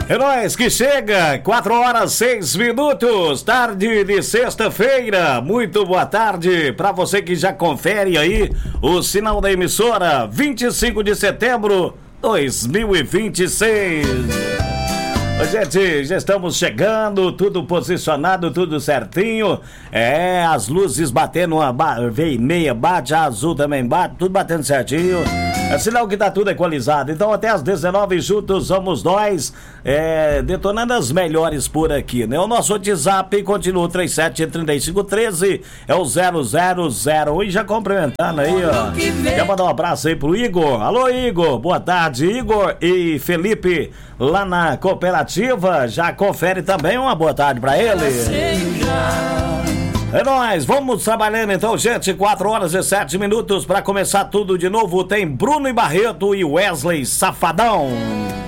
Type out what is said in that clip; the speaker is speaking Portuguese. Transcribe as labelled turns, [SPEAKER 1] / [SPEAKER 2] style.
[SPEAKER 1] É nóis que chega, 4h06, tarde de sexta-feira. Muito boa tarde pra você que já confere aí o sinal da emissora, 25 de setembro de 2026. Gente, já estamos chegando, tudo posicionado, tudo certinho. As luzes batendo, vermelha bate, a azul também bate, tudo batendo certinho. É sinal que tá tudo equalizado. Então até às 19 juntos somos nós, detonando as melhores por aqui, né? O nosso WhatsApp continua 373513, é o 000. E já cumprimentando aí, ó. Quer mandar um abraço aí pro Igor? Alô, Igor, boa tarde. Igor e Felipe lá na cooperativa, já confere também, uma boa tarde pra ele. É nóis, vamos trabalhando então, gente. 4h07 pra começar tudo de novo. Tem Bruno e Barreto e Wesley Safadão.